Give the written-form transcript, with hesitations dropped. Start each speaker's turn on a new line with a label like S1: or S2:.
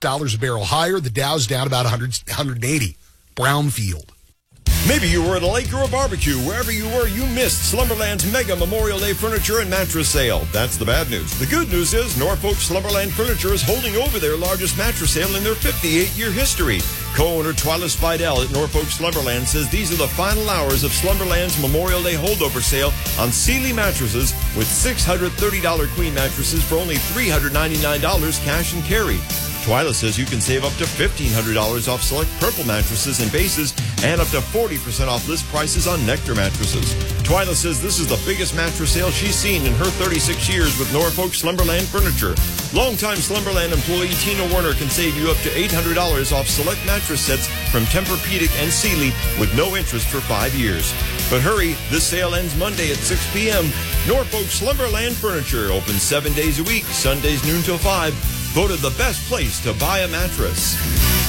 S1: a barrel higher. The Dow's down about 180. Brownfield.
S2: Maybe you were at a lake or a barbecue. Wherever you were, you missed Slumberland's Mega Memorial Day Furniture and Mattress Sale. That's the bad news. The good news is Norfolk Slumberland Furniture is holding over their largest mattress sale in their 58-year history. Co-owner Twylis Fidel at Norfolk Slumberland says these are the final hours of Slumberland's Memorial Day holdover sale on Sealy mattresses with $630 queen mattresses for only $399 cash and carry. Twyla says you can save up to $1,500 off select Purple mattresses and bases and up to 40% off list prices on Nectar mattresses. Twyla says this is the biggest mattress sale she's seen in her 36 years with Norfolk Slumberland Furniture. Longtime Slumberland employee Tina Werner can save you up to $800 off select mattress sets from Tempur-Pedic and Sealy with no interest for 5 years. But hurry, this sale ends Monday at 6 p.m. Norfolk Slumberland Furniture open 7 days a week, Sundays noon till 5. Voted the best place to buy a mattress.